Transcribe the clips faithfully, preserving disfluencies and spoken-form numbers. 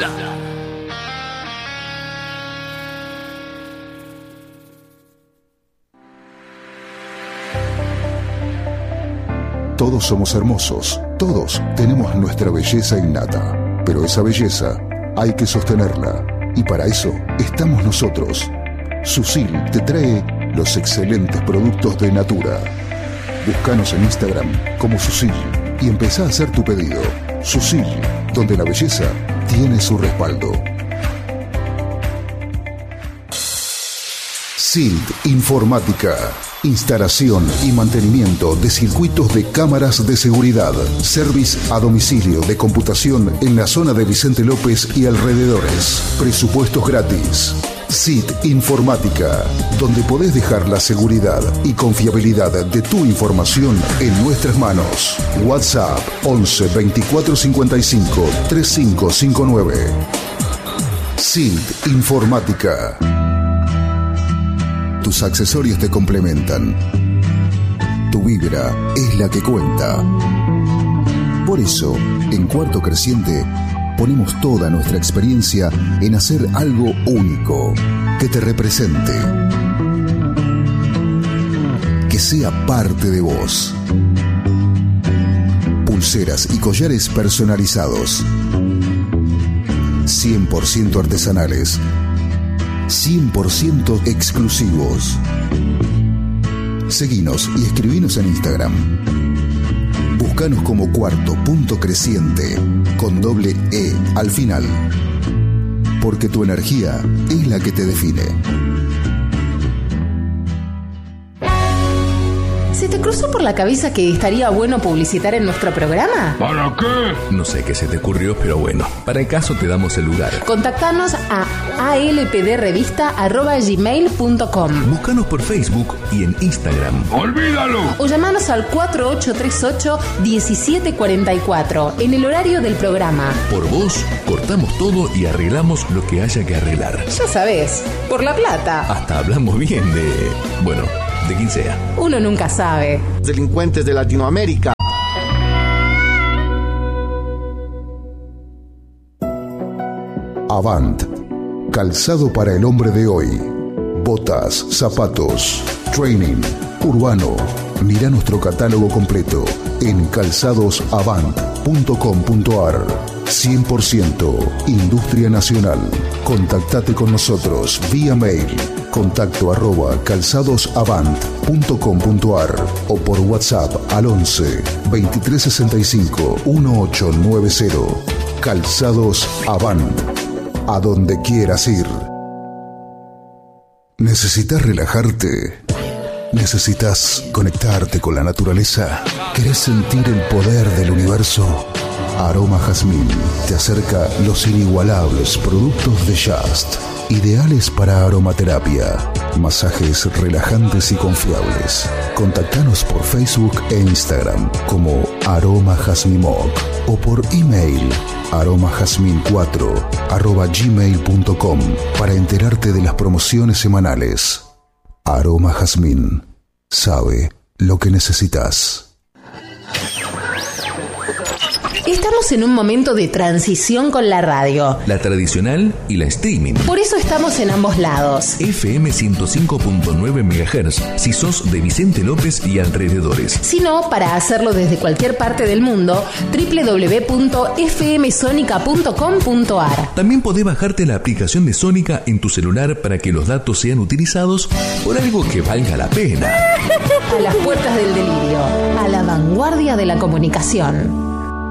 belleza. Todos somos hermosos, todos tenemos nuestra belleza innata, pero esa belleza hay que sostenerla, y para eso estamos nosotros. Susil te trae los excelentes productos de Natura. Búscanos en Instagram como Susil y empezá a hacer tu pedido. Susil, donde la belleza tiene su respaldo. Silt Informática. Instalación y mantenimiento de circuitos de cámaras de seguridad. Service a domicilio de computación en la zona de Vicente López y alrededores. Presupuestos gratis. Silt Informática, donde podés dejar la seguridad y confiabilidad de tu información en nuestras manos. WhatsApp once veinticuatro cincuenta y cinco treinta y cinco cincuenta y nueve. Silt Informática. Tus accesorios te complementan. Tu vibra es la que cuenta. Por eso, en Cuarto Creciente, ponemos toda nuestra experiencia en hacer algo único, que te represente, que sea parte de vos. Pulseras y collares personalizados, cien por ciento artesanales, cien por ciento exclusivos. Seguinos y escribinos en Instagram. Búscanos como Cuarto Punto Creciente, con doble E al final. Porque tu energía es la que te define. ¿Se te cruzó por la cabeza que estaría bueno publicitar en nuestro programa? ¿Para qué? No sé qué se te ocurrió, pero bueno, para el caso te damos el lugar. Contactanos a alpdrevista arroba gmail punto com. Búscanos por Facebook y en Instagram. ¡Olvídalo! O llamanos al cuatro ocho tres ocho, diecisiete cuarenta y cuatro en el horario del programa. Por vos, cortamos todo y arreglamos lo que haya que arreglar. Ya sabés, por la plata. Hasta hablamos bien de... bueno, de quien sea. Uno nunca sabe. Delincuentes de Latinoamérica. Avant. Calzado para el hombre de hoy. Botas, zapatos, training, urbano. Mira nuestro catálogo completo en calzados avant punto com punto ar. cien por ciento Industria Nacional. Contactate con nosotros vía mail. Contacto arroba calzadosavant punto com punto ar o por WhatsApp al once veintitrés sesenta y cinco dieciocho noventa. Calzados Avant. A donde quieras ir. ¿Necesitas relajarte? ¿Necesitas conectarte con la naturaleza? ¿Querés sentir el poder del universo? Aroma Jazmín te acerca los inigualables productos de Just, ideales para aromaterapia, masajes relajantes y confiables. Contactanos por Facebook e Instagram como Aroma Jazmín Moc o por email aromajazmin cuatro arroba gmail punto com para enterarte de las promociones semanales. Aroma Jazmín sabe lo que necesitas. Estamos en un momento de transición con la radio. La tradicional y la streaming. Por eso estamos en ambos lados. F M ciento cinco punto nueve megahertz si sos de Vicente López y alrededores. Si no, para hacerlo desde cualquier parte del mundo, doble u doble u doble u punto f m sonica punto com punto ar. También podés bajarte la aplicación de Sónica en tu celular para que los datos sean utilizados por algo que valga la pena. A las puertas del delirio, a la vanguardia de la comunicación.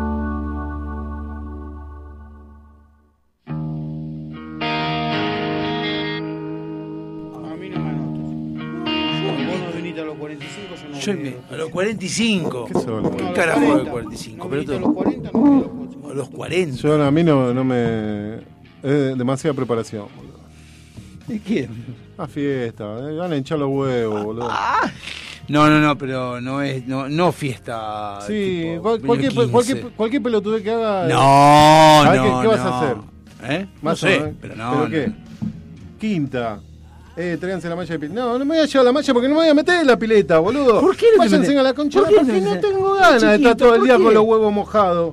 Yo me, a los cuarenta y cinco. ¿Qué son? ¿Qué carajo de cuarenta y cinco? Pero todo, a los cuarenta no. A los cuarenta. Yo, a mí no, no me... Es demasiada preparación, boludo. ¿Y quién? A fiesta, eh, van a hinchar los huevos, boludo. Ah, no, no, no, pero no es no, no fiesta. Sí, tipo, cual, cualquier, quince. cualquier, cualquier pelotudez que haga... No, a ver, no, ¿qué, qué vas no. a hacer? ¿Eh? Más no o sé, menos. pero no. ¿Pero no. qué? Quinta. Eh, tráiganse la malla de pileta. No, no me voy a llevar la malla porque no me voy a meter en la pileta, boludo. ¿Por qué no te Váyanse metes? a la concha? ¿Por qué Porque no no te- tengo ganas de Chiquito, estar todo el ¿por día qué? con los huevos mojados.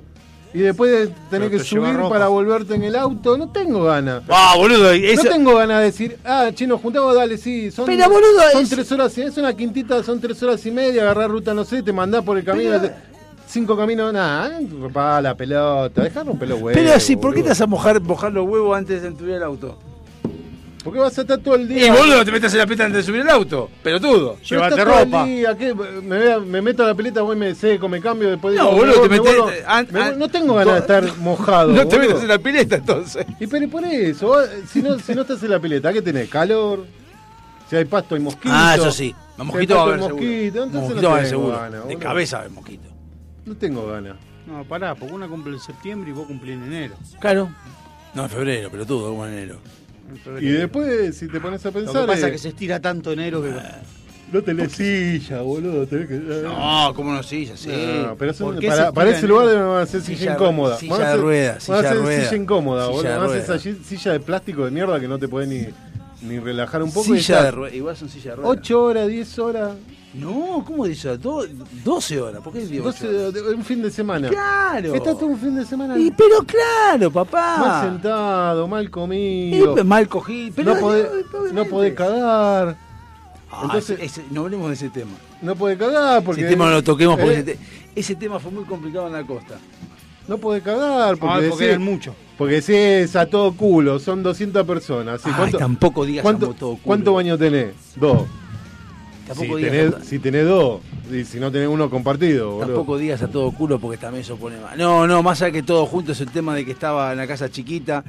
y después de tener Pero que te lleva subir ropa. para volverte en el auto, no tengo ganas. Ah, boludo, eso... No tengo ganas de decir, ah, che, nos juntamos, dale, sí, son, Pero, boludo, son es- tres horas, y- es una quintita, son tres horas y media, agarrar ruta, no sé, te mandás por el camino, Pero- te- cinco caminos, nada, para la pelota, dejar romper los huevos. Pero sí, ¿por qué te boludo. vas a mojar, mojar los huevos antes de subir el auto? ¿Por qué vas a estar todo el día? Y boludo, te metes en la pileta antes de subir el auto. Pelotudo. Pero Llévate estás todo el ropa. día, ¿qué? Me, voy a- me meto a la pileta, voy, me seco, me cambio, después No, digo, boludo, me te voy- me metés- vuelvo- an- me voy- an- no tengo ganas de estar mojado. No te boludo. metas en la pileta entonces. Y pero por eso, vos, si no, si no estás en la pileta, ¿qué tenés? Calor, si hay pasto hay mosquitos. Ah, eso sí. Si hay Mosquito va a pasto, haber hay seguro. mosquito, entonces Mosquito no va a haber tengo seguro. ganas, De boludo. cabeza va a haber mosquito. No tengo ganas. No, pará, porque una cumple en septiembre y vos cumplís en enero. Claro. No, en febrero, pelotudo, como en enero. En febrero. Y después, si te pones a Lo pensar, que pasa eh, es que se estira tanto enero que... no tenés silla, boludo. Tenés que, No, cómo no silla, sí. No, pero eso- ¿Por qué se para, tira para en ese enero? lugar van a hacer silla, Silla- incómoda. silla Van a de hacer- ruedas, Van a silla de hacer ruedas. silla incómoda, Silla boludo. de Van a hacer ruedas. esa silla de plástico de mierda que no te podés ni, ni relajar un poco. y Silla estás de ruedas. Igual son silla de ruedas. ocho horas, diez horas, No, ¿cómo dice? Do- doce horas. ¿Por qué digo ocho doce, horas? de- un fin de semana. Claro. Estás todo un fin de semana Y, pero claro, papá. mal sentado, mal Y, comido. pues, mal cogido. Pero, no podés, obviamente. no podés cagar. Ah, Entonces- ese- ese- no hablemos de ese tema. No podés cagar porque. Ese tema no lo toquemos porque eh, ese, te- ese tema fue muy complicado en la costa. No podés cagar porque, Ah, porque decís- eran muchos. porque si es a todo culo, son doscientas personas. ¿sí? Ay, tampoco digas ¿cuánto, amo todo culo. ¿Cuántos baños tenés? Dos. Tampoco si, digas tenés, a- si tenés dos, y si no tenés uno compartido, boludo. Tampoco digas a todo culo porque también eso pone mal. No, no, más allá que todo junto es el tema de que estaba en la casa chiquita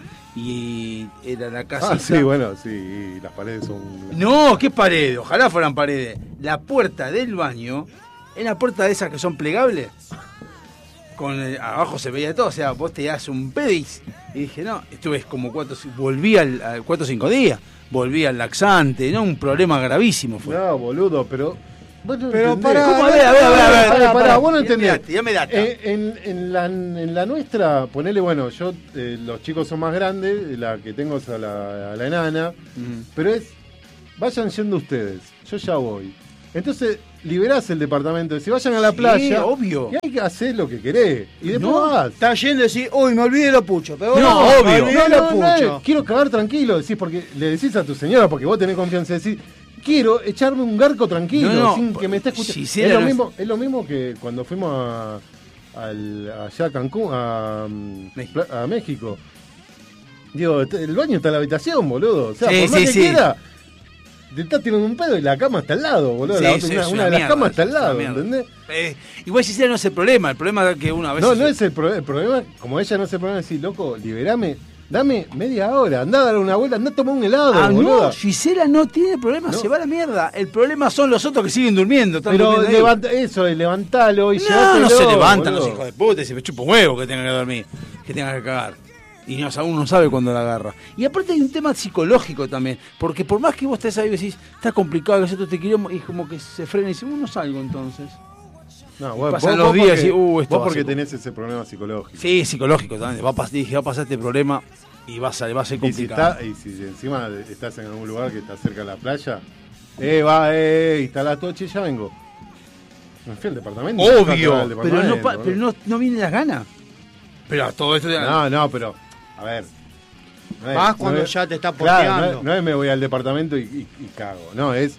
y era la casa. Ah, sí, bueno, sí, y las paredes son. No, qué paredes, ojalá fueran paredes. La puerta del baño, es la puerta de esas que son plegables. Con el- abajo se veía todo, o sea, vos te das un pedis. Y dije, no, estuve como cuatro, volví al, al cuatro o cinco días, volví al laxante, no, un problema gravísimo fue. No, boludo, pero. Vos no Pero entendés. pará, ¿Cómo? A ver, a ver, a ver, a ver. Pará, pará, pará. vos no Ya me entendés. date, ya me data. Eh, en, en, la, en la nuestra, ponele, bueno, yo, eh, los chicos son más grandes, la que tengo es a la, a la enana, Ujú. pero es, vayan yendo ustedes, yo ya voy. Entonces, liberás el departamento, si vayan a la Sí, playa, obvio. y hay que hacer lo que querés, y después No, vas. Está yendo y decís, uy, me olvidé los puchos. Pero No, no, obvio. me olvidé No, los no, no, puchos. quiero cagar tranquilo, decís, porque le decís a tu señora, porque vos tenés confianza, decís, quiero echarme un garco tranquilo, No, no, sin que me esté escuchando. Gisela Es lo, no es- mismo, es lo mismo que cuando fuimos a, al- allá a Cancún, a, mm, México. Pla- a México. Digo, t- el baño está en la habitación, boludo. O sea, Sí, por más sí, que sí. quiera, te estás tirando un pedo y la cama está al lado, boludo. Sí, La sí, otra- es una, una una de las mierda, camas está al es una lado, mierda. ¿entendés? Eh, igual Gisela no es el problema, el problema es que uno a veces... No, no es el, pro- el problema, como ella no es el problema, es decir, loco, liberame, dame media hora, andá a dar una vuelta, andá a tomar un helado, Ah, boludo. no, Gisela no tiene problema, No. se va a la mierda. El problema son los otros que siguen durmiendo. están Pero durmiendo ahí. levanta, eso, eh, levantalo y No, llevátelo, no se levantan boludo. los hijos de puta y se me chupa un huevo que tengan que dormir, que tengan que cagar. Y no, o sea, uno no sabe cuándo la agarra. Y aparte hay un tema psicológico también, porque por más que vos estés ahí y decís, está complicado, que yo te quiero, y es como que se frena y dice, uh, no salgo entonces. No, bueno, pasan vos- los vos días porque- y, uh, esto vos va a porque ser- tenés ese problema psicológico. Sí, psicológico también. Va a, pas- dije, va a pasar este problema y va a ser, va a ser Y si, complicado. está, y si encima estás en algún lugar que está cerca de la playa, eh, va, eh, instalá todo, che, ya vengo. Me fui al departamento. Obvio, al pero, no, departamento, pa- boludo. pero no, no vienen las ganas. Pero todo esto... No, no, pero, a ver. no es- Más cuando no es- ya te está Claro, no porteando. es, no es me voy al departamento y, y- y cago. No, es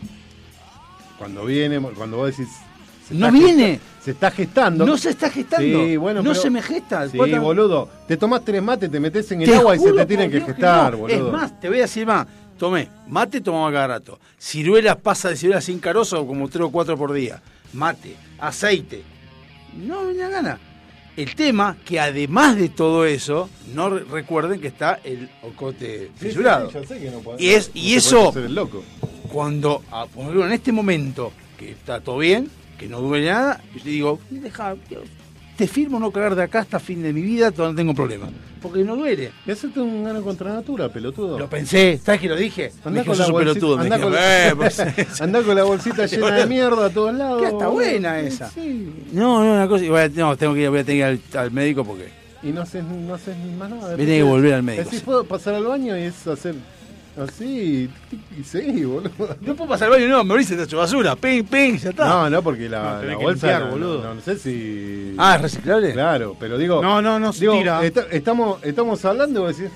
cuando viene, cuando vos decís. se No está viene. gesta- Se está gestando. No se está gestando. Sí, bueno, no pero- se me gesta. Sí, ¿Cuántas- boludo. Te tomás tres mates, te metes en el Te agua y se juro te por tienen que Dios gestar, no. boludo. Es más, te voy a decir más. Tomé mate, tomaba cada rato. Ciruelas, pasa de ciruelas sin carozo como tres o cuatro por día. Mate, aceite. No me da gana. El tema que además de todo eso, no re- recuerden que está el ocote Sí, sí, fisurado. sí, yo sé que no podés- Y es- no y te eso- podés hacer el loco. Cuando, a- por ejemplo, en este momento, que está todo bien, que no duele nada, yo te digo, deja, te firmo no cagar de acá hasta fin de mi vida, todavía no tengo problema. Porque no duele. Y hacerte un gano contra natura, pelotudo. Lo pensé, ¿sabes que lo dije? Me Andá dije, con, sos la un bolsita, pelotudo. Me andá, dije, con la, "Eh, pues, andá con la bolsita llena de mierda a todos lados. que está boludo. buena esa. Sí. No, no, una cosa, igual, no, tengo que ir, voy a tener que ir al, al médico porque Y no haces, no haces más nada. Voy a tener que volver al médico, Decís, sí. puedo pasar al baño y es hacer. Así, y seguí, boludo. No puedo pasar al baño, no, me abrís esta basura. Ping, ping, ya está. No, no, porque la, No, tenés la que bolsa. limpiar, no, boludo. No, no sé si. Ah, ¿es reciclable? Claro, pero digo. No, no, no se digo, tira. está- estamos, estamos hablando y vos decís.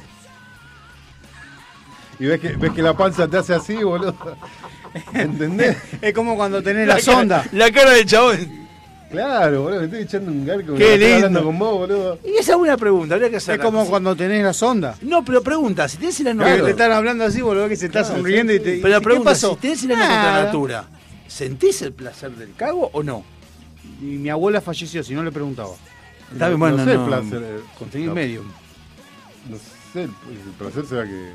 Y ves que, ves que la panza te hace así, boludo. ¿Entendés? Es como cuando tenés la sonda. La cara del chabón. Claro, boludo, me estoy echando un garco. Qué estoy lindo. hablando con vos, boludo. Y esa es una pregunta, habría que hacerla. Es como cuando tenés la sonda. No, pero pregunta, si tenés el ano Que contra- te están hablando así, boludo, que se está Claro, sonriendo sí, y te. sí. Pero la ¿qué pregunta, pasó? si tenés el ano contra Nada. natura, ¿sentís el placer del cago o no? Y mi abuela falleció, si no le preguntaba. Está bien, No bueno, sé el no. placer, eh, Conseguí no. medio. No sé, el, el placer será que.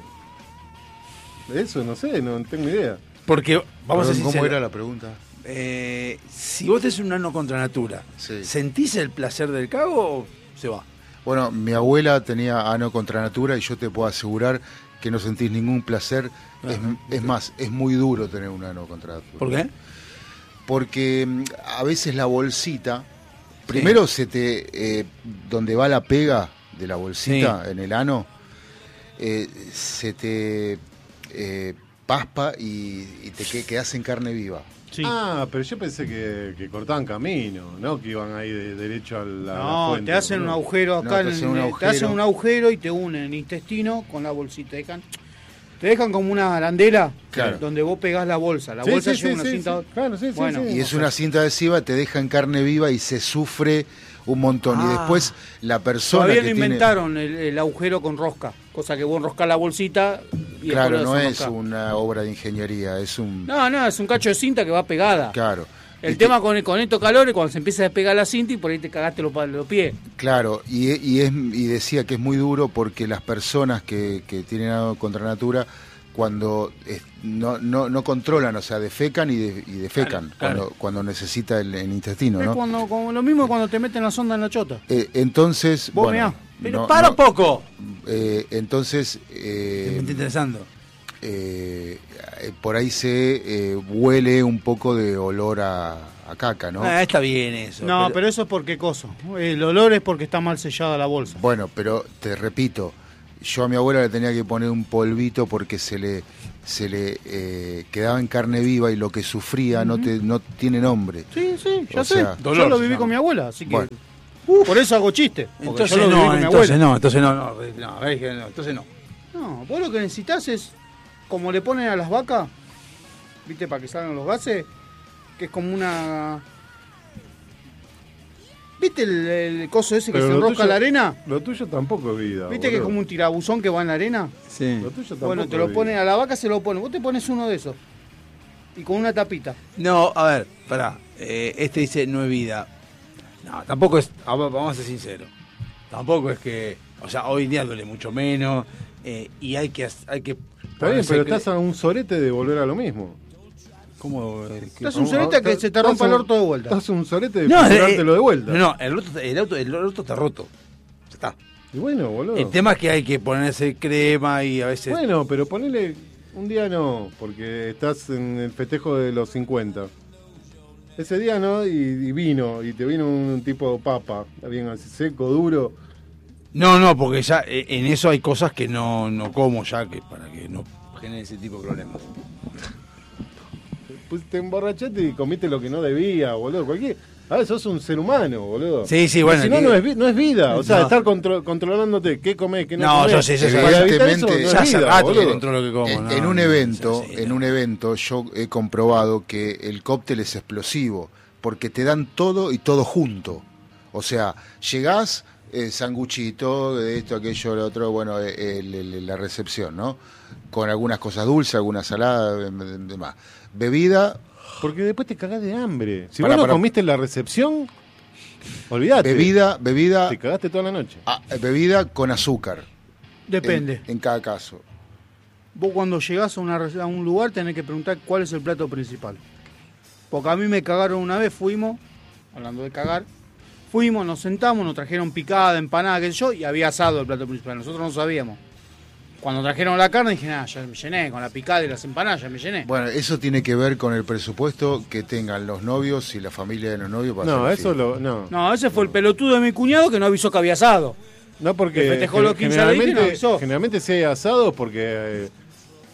Eso, no sé, no tengo idea. Porque, vamos a Perdón, ser ¿cómo sinceros, era la pregunta? eh, si vos tenés un ano contra natura, Sí. ¿sentís el placer del cago o se va? Bueno, mi abuela tenía ano contra natura y yo te puedo asegurar que no sentís ningún placer. Es, es más, es muy duro tener un ano contra natura. ¿Por qué? Porque mm, a veces la bolsita, primero se te, eh, donde va la pega de la bolsita en el ano, eh, se te eh, paspa y, y te que- quedás en carne viva. Sí. Ah, pero yo pensé que, que cortaban camino, ¿no? Que iban ahí de, derecho a la, a la No, fuente, te hacen un boludo. agujero acá, No, te en hacen el- un te agujero. hacen un agujero y te unen el intestino con la bolsita. Te dejan, te dejan como una arandela Claro. donde vos pegás la bolsa. La Sí, bolsa sí, lleva sí, una sí, cinta. sí. Claro, sí, sí, Bueno, sí. Y es una cinta adhesiva, te deja en carne viva y se sufre un montón. Y Ah. después la persona Todavía que no tiene... inventaron el, el agujero con rosca, cosa que vos enroscás la bolsita y Claro, después no la es desenroscás. una obra de ingeniería, es un... No, no, es un cacho de cinta que va pegada. Claro. El Y te- tema con, con estos calores, cuando se empieza a despegar la cinta y por ahí te cagaste los, pa- los pies. Claro, y, y, es, y decía que es muy duro porque las personas que, que tienen algo contra natura, cuando es- no, no, no controlan, o sea, defecan y, de- y defecan Claro, claro. Cuando, cuando necesita el, el intestino, Es ¿no? cuando, como lo mismo cuando te meten la sonda en la chota. Eh, entonces, Vos bueno, meá. Pero no- para no- poco. eh, entonces, Me eh, está interesando. eh, eh, por ahí se eh, huele un poco de olor a, a caca, ¿no? Ah, está bien eso. No, pero... eso es porque coso. El olor es porque está mal sellada la bolsa. Bueno, pero te repito, yo a mi abuela le tenía que poner un polvito porque se le se le eh, quedaba en carne viva y lo que sufría no te no tiene nombre. Sí, sí, ya O sé. sea, yo dolor lo se viví llama. con mi abuela, así que. Bueno. Por eso hago chiste. Porque Entonces yo lo viví no, con mi entonces abuela. no, entonces no, no, no, a ver, que no, entonces no. No, vos lo que necesitas es, como le ponen a las vacas, ¿viste? Para que salgan los gases, que es como una. ¿Viste el, el coso ese que Pero se lo enrosca tuyo- en la arena? Lo tuyo tampoco es vida. ¿Viste que es boludo. como un tirabuzón que va en la arena? Sí. Lo tuyo tampoco Bueno, te lo es ponen vida. a la vaca, se lo ponen. Vos te pones uno de esos. Y con una tapita. No, a ver, pará. Eh, este dice no es vida. No, tampoco es. a ver, Vamos a ser sinceros. Tampoco es que. O sea, hoy en día duele mucho menos. eh, y hay que. hay que Está bien, pero estás a un sorete de volver a lo mismo. ¿Cómo? eh, que- Estás un sorete que se te rompa el orto de vuelta. Estás un sorete de No, eh, curártelo de vuelta. No, no, el orto, el, auto, el orto está roto. Ya está. Y bueno, boludo. El tema es que hay que ponerse crema y a veces. Bueno, pero ponele un día no, porque estás en el festejo de los cincuenta. Ese día no, y, y vino, y te vino un tipo papa, bien así seco, duro. No, no, porque ya eh, en eso hay cosas que no, no como ya que para que no genere ese tipo de problemas. Pues te emborrachaste y comiste lo que no debía, boludo. Cualquier. A ver, sos un ser humano, boludo. Sí, sí, Y bueno, Si no, que- no es, vi- no es vida. O sea, No. estar contro- controlándote qué comés, qué no, No, comés. yo sé, yo sé. Para evitar eso, Evidentemente, no es ya hace vida, rato que boludo. controlo lo que como. En, no, en un no, evento, sí, sí, en no. un evento, yo he comprobado que el cóctel es explosivo, porque te dan todo y todo junto. O sea, llegás, eh, sanguchito, de esto, aquello, lo otro, bueno, eh, el- el- la recepción, ¿no? Con algunas cosas dulces, algunas saladas, em, em, demás. Bebida, Porque después te cagás de hambre. Si Pará, vos no pará. comiste en la recepción, olvídate. bebida, bebida, Te cagaste toda la noche. ah, bebida con azúcar. Depende. En, en cada caso. Vos cuando llegás a, una, re- a un lugar tenés que preguntar cuál es el plato principal. Porque a mí me cagaron una vez, fuimos, hablando de cagar, fuimos, nos sentamos, nos trajeron picada, empanada, qué sé yo, y había asado el plato principal. Nosotros no sabíamos. Cuando trajeron la carne dije, nada, ya me llené, con la picada y las empanadas ya me llené. Bueno, eso tiene que ver con el presupuesto que tengan los novios y la familia de los novios para No, hacer eso fiesta. lo. No. No, ese fue el pelotudo de mi cuñado que no avisó que había asado. No, porque Que festejó los quince a la hija y no generalmente, avisó. generalmente si hay asados porque eh,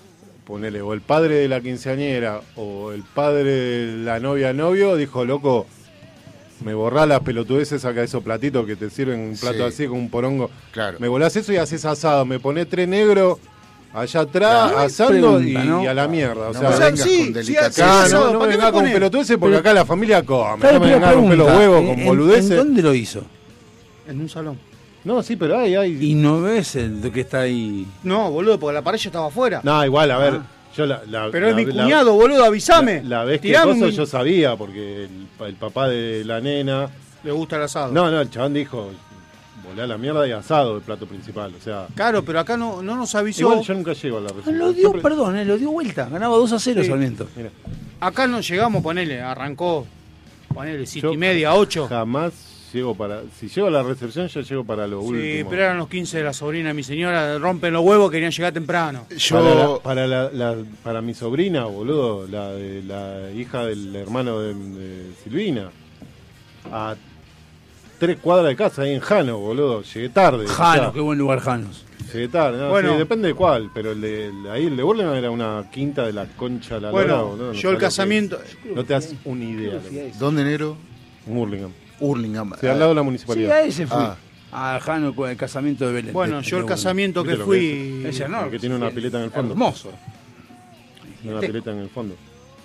ponele, o el padre de la quinceañera o el padre de la novia novio dijo, loco, me borrá las pelotudeces, saca esos platitos que te sirven un plato Sí. así con un porongo. Claro. Me volás eso y haces asado, me ponés tres negros allá atrás, Claro. asando Pregunta, y, ¿no? y a la mierda. O No sea, me O sea, vengas sí, con sí, delicadeza. sí, acá sí, no, ¿para no qué me me vengas con pones? pelotudeces porque Pero- acá la familia come. Pero No me vengas con pregunta, pelos huevos, ¿en- con en- boludeces. ¿En dónde lo hizo? En un salón. No, sí, pero hay, hay. Y no ves el de que está ahí. No, boludo, porque la pared ya estaba afuera. No, igual, a ver. Ah. Yo la, la- Pero la- es mi la- cuñado, boludo, avísame. La, la vez que Tirame coso un- yo sabía, porque el, el papá de la nena. Le gusta el asado. No, no, el chabón dijo, volá la mierda y asado el plato principal. O sea, Claro, pero acá no, no nos avisó. igual yo nunca llego a la recepción. Lo dio, Siempre- perdón, eh, lo dio vuelta. Ganaba dos a cero Sí. Sarmiento. Mira, Acá no llegamos, ponele, arrancó, ponele, siete yo y media, ocho. jamás llego para. Si llego a la recepción, yo llego para lo Sí, último. pero eran los quince de la sobrina de mi señora, rompen los huevos, querían llegar temprano. Yo, Para, la- para, la- la- para mi sobrina, boludo, la, de, la hija del hermano de, de Silvina, a tres cuadras de casa, ahí en Jano, boludo, llegué tarde. o Janos, sea, qué buen lugar Janos. llegué tarde, no, Bueno. sí, depende de cuál, pero el de, el- ahí el de Burlingame era una quinta de la concha de la Bueno, lora, boludo, no yo sabes el lo que casamiento, es. No te das una idea. loco. ¿dónde, negro? Burlingame. Hurlingham. Sí, al lado de la Sí, municipalidad. a ese fui. Ah. A Jano con el casamiento de Belén. bueno, De- yo de el uno. casamiento ¿Viste que lo fui, que Ese no, Porque tiene una sí, pileta en el fondo. Hermoso. Tiene una pileta en el fondo.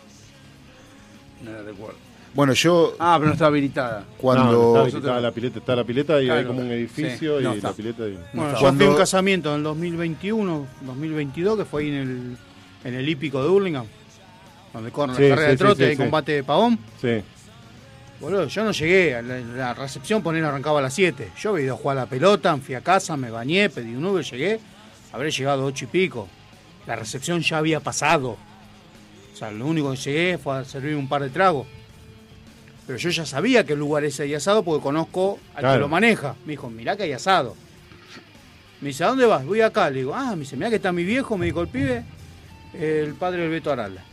No la recuerdo. Bueno, yo Ah, pero no estaba habilitada. cuando... No, no, está, Nosotros- está la pileta, está la pileta y hay Claro. como un edificio Sí, no y está. la pileta y... bueno, yo Cuando- fui a un casamiento en el dos mil veintiuno, dos mil veintidós, que fue ahí en el, en el hípico de Hurlingham, donde corren Sí, la carrera sí, de sí, trote sí, y sí. combate de pavón. Sí. Boludo, yo no llegué, a la, la recepción poner arrancaba a las siete. Yo había ido a jugar a la pelota, fui a casa, me bañé, pedí un Uber, llegué, habré llegado a ocho y pico. La recepción ya había pasado. O sea, lo único que llegué fue a servir un par de tragos. Pero yo ya sabía que el lugar ese hay asado porque conozco al Claro. que lo maneja. Me dijo, mirá que hay asado. Me dice, ¿a dónde vas? Voy acá. Le digo, ah, me dice, mirá que está mi viejo, me dijo el pibe, el padre del Beto Aralda.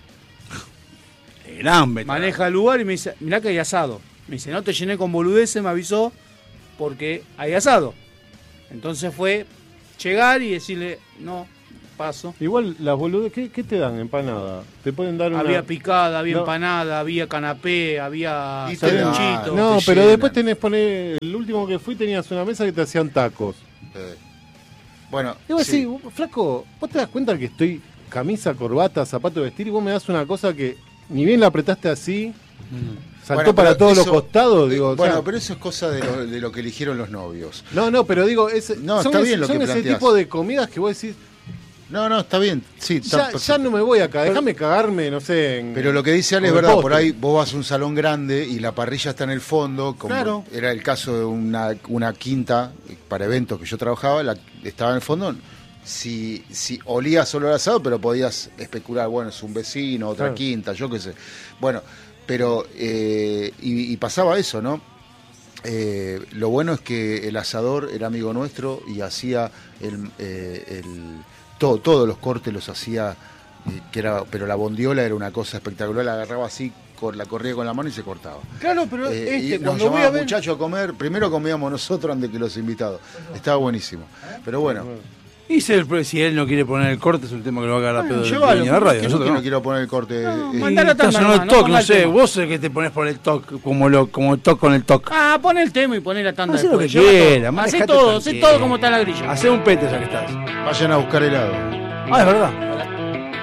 Gran veterano. Maneja el lugar y me dice, mirá que hay asado. Me dice, no te llené con boludeces, me avisó, porque hay asado. Entonces fue llegar y decirle, no, paso. Igual las boludes, ¿qué, ¿qué te dan? Empanada. Te pueden dar una... Había picada, había No. empanada, había canapé, había Y te dan- sanguchito. No, te pero llenan. después tenés poner... El último que fui tenías una mesa que te hacían tacos. Eh, bueno, Y vos sí. decís, vos, flaco, ¿vos te das cuenta que estoy camisa, corbata, zapato de vestir y vos me das una cosa que ni bien la apretaste así, saltó Bueno, para pero todos eso- los costados? Digo, o Bueno, sea, pero eso es cosa de lo, de lo que eligieron los novios. No, no, pero digo, es, No, son, está ese- bien lo son que ese planteás. tipo de comidas que vos decís, No, no, está bien. Sí, está ya, perfecto. ya no me voy acá, déjame cagarme, no sé. En, Pero lo que dice Ale es con el verdad, por postre. ahí vos vas a un salón grande y la parrilla está en el fondo, como Claro. era el caso de una, una quinta para eventos que yo trabajaba, la, estaba en el fondo. Si, si olías solo al asado, pero podías especular, bueno, es un vecino, otra Claro. quinta, yo qué sé. Bueno, pero, eh, y, y pasaba eso, ¿no? Eh, lo bueno es que el asador era amigo nuestro y hacía el, eh, el todo, todos los cortes los hacía, eh, que era, pero la bondiola era una cosa espectacular, la agarraba así, cor- la corría con la mano y se cortaba. Claro, pero Eh, este, y nos cuando voy llamaba a ver... muchachos a comer, primero comíamos nosotros antes que los invitados. Estaba buenísimo. Pero bueno, Y si, el, si él no quiere poner el corte, es un tema que lo va a cagar a Bueno, pedo del llévalo, dueño de la radio. que no, Nosotros que no. no quiero poner el corte. No, eh, mandá la Estás tanda sonando nomás, el no toque, ponga no el sé, tema. vos sos el que te pones por el toque, como lo, como el toque con el toque. Ah, pon el tema y poné la tanda Hacé lo después. que Lleva quiera, todo. manejate Hacé todo, hacé tranquilo. todo como está la grilla. Hacé un pete ya que estás. Vayan a buscar helado. Ah, es verdad.